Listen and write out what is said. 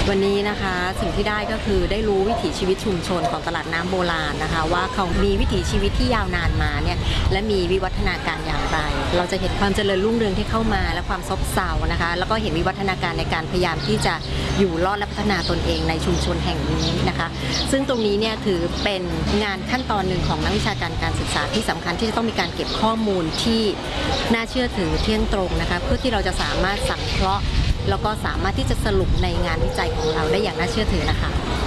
วันนี้นะคะสิ่งที่ได้ก็คือได้รู้วิถีชีวิตชุมชนของตลาดน้ำโบราณนะคะว่าเขามีวิถีชีวิตที่ยาวนานมาเนี่ยและมีวิวัฒนาการอย่างไรเราจะเห็นความเจริญรุ่งเรืองที่เข้ามาและความซบเซานะคะแล้วก็เห็นวิวัฒนาการในการพยายามที่จะอยู่รอดและพัฒนาตนเองในชุมชนแห่งนี้นะคะซึ่งตรงนี้เนี่ยถือเป็นงานขั้นตอนหนึ่งของนักวิชาการการศึกษาที่สำคัญที่จะต้องมีการเก็บข้อมูลที่น่าเชื่อถือเที่ยงตรงนะคะเพื่อที่เราจะสามารถสังเคราะห์แล้วก็สามารถที่จะสรุปในงานวิจัยของเราได้อย่างน่าเชื่อถือนะคะ